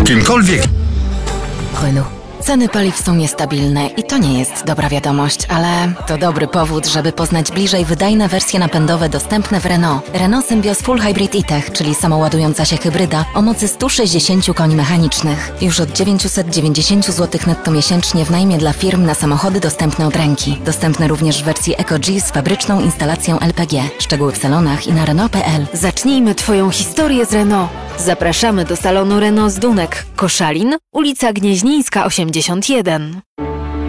Kimkolwiek. Renault. Ceny paliw są niestabilne i to nie jest dobra wiadomość, ale to dobry powód, żeby poznać bliżej wydajne wersje napędowe dostępne w Renault. Renault Symbioz Full Hybrid e-Tech, czyli samoładująca się hybryda o mocy 160 koni mechanicznych. Już od 990 zł netto miesięcznie w najmie dla firm na samochody dostępne od ręki. Dostępne również w wersji EcoG z fabryczną instalacją LPG. Szczegóły w salonach i na Renault.pl. Zacznijmy Twoją historię z Renault. Zapraszamy do salonu Renault z Dunek, Koszalin, ulica Gnieźnieńska 81.